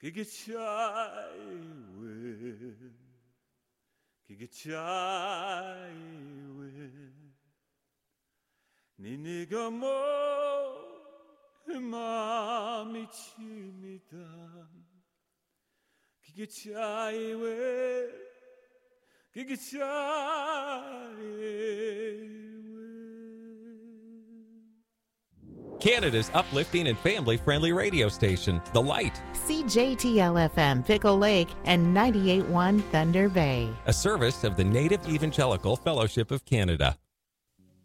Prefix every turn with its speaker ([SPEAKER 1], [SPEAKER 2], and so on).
[SPEAKER 1] 그게 차이왜 그게 차이왜 니네가 뭐 마음이 칩니다 그게 차이왜 그게 차이왜
[SPEAKER 2] Canada's uplifting and family-friendly radio station, The Light.
[SPEAKER 3] CJTL-FM Pickle Lake and 98.1 Thunder Bay.
[SPEAKER 2] A service of the Native Evangelical Fellowship of Canada.